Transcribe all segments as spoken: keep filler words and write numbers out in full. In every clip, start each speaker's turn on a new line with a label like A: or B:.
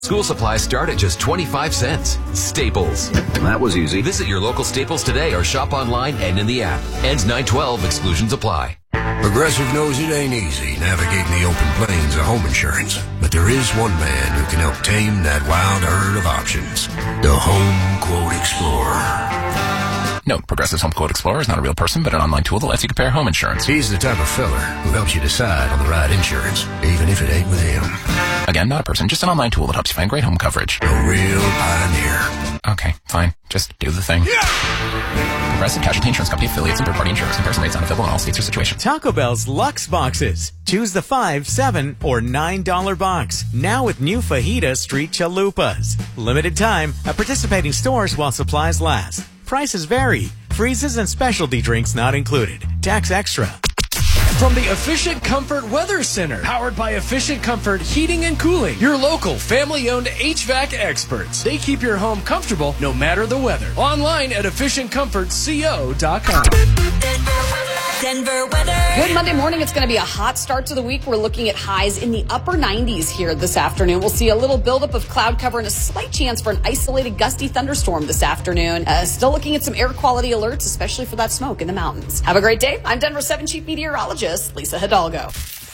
A: School supplies start at just twenty-five cents. Staples.
B: That was easy.
A: Visit your local Staples today or shop online and in the app. Ends nine twelve. Exclusions apply.
C: Progressive knows it ain't easy navigating the open plains of home insurance, but there is one man who can help tame that wild herd of options. The Home Quote Explorer.
D: Note, Progressive's Home Quote Explorer is not a real person, but an online tool that lets you compare home insurance.
C: He's the type of fella who helps you decide on the right insurance, even if it ain't with him.
D: Again, not a person, just an online tool that helps you find great home coverage.
C: A real pioneer.
D: Okay, fine. Just do the thing. Yeah! Progressive Casualty Insurance Company affiliates and third-party insurers. Comparison rates not available in all states or situations.
E: Taco Bell's Lux Boxes. Choose the five, seven, or nine dollar box. Now with new Fajita Street Chalupas. Limited time at participating stores while supplies last. Prices vary. Freezes and specialty drinks not included. Tax extra.
F: From the Efficient Comfort Weather Center, powered by Efficient Comfort Heating and Cooling, your local family-owned H V A C experts. They keep your home comfortable no matter the weather. Online at efficient comfort co dot com.
G: Denver weather. Good Monday morning. It's going to be a hot start to the week. We're looking at highs in the upper nineties here this afternoon. We'll see a little buildup of cloud cover and a slight chance for an isolated gusty thunderstorm this afternoon. Uh, still looking at some air quality alerts, especially for that smoke in the mountains. Have a great day. I'm Denver seven Chief Meteorologist Lisa Hidalgo.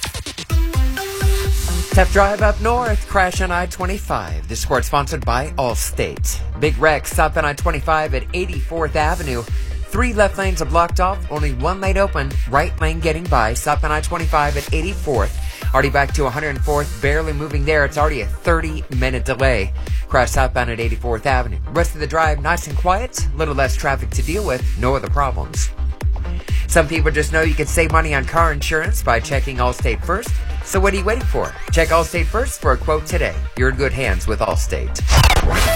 H: Tough drive up north, crash on I twenty-five. This report sponsored by Allstate. Big wreck, stop on I twenty-five at eighty-fourth Avenue. Three left lanes are blocked off, only one lane open, right lane getting by. Stop on I twenty-five at eighty-fourth. Already back to one hundred fourth, barely moving there. It's already a thirty minute delay. Crash southbound at eighty-fourth Avenue. Rest of the drive nice and quiet, little less traffic to deal with, no other problems. Some people just know you can save money on car insurance by checking Allstate first. So what are you waiting for? Check Allstate first for a quote today. You're in good hands with Allstate.